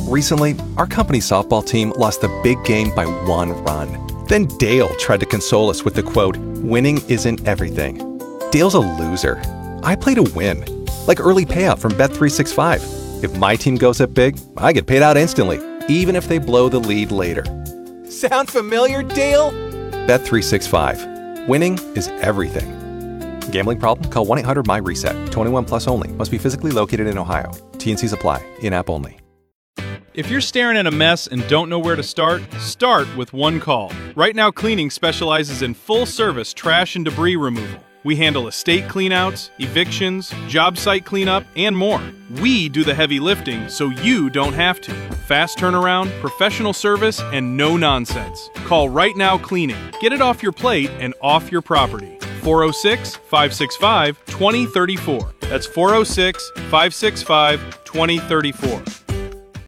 Recently, our company softball team lost the big game by 1 run. Then Dale tried to console us with the quote, "Winning isn't everything." Dale's a loser. I play to win. Like early payout from Bet365. If my team goes up big, I get paid out instantly, even if they blow the lead later. Sound familiar, Dale? Bet365. Winning is everything. Gambling problem? Call 1-800-MY-RESET. 21 plus only. Must be physically located in Ohio. T&Cs apply. In-app only. If you're staring at a mess and don't know where to start with One Call. Right Now Cleaning specializes in full-service trash and debris removal. We handle estate cleanouts, evictions, job site cleanup, and more. We do the heavy lifting so you don't have to. Fast turnaround, professional service, and no nonsense. Call Right Now Cleaning. Get it off your plate and off your property. 406-565-2034. That's 406-565-2034.